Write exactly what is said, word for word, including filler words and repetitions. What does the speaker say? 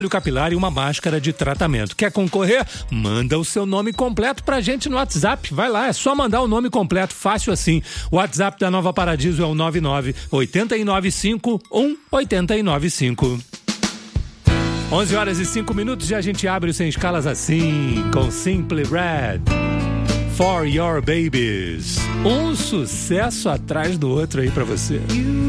capilar e uma máscara de tratamento. Quer concorrer? Manda o seu nome completo pra gente no WhatsApp. Vai lá, é só mandar o nome completo, fácil assim. O WhatsApp da Nova Paradiso é o nove nove oito nove cinco um oito nove cinco. onze horas e cinco minutos e a gente abre o Sem Escalas assim, com Simply Red. For Your Babies. Um sucesso atrás do outro aí pra você.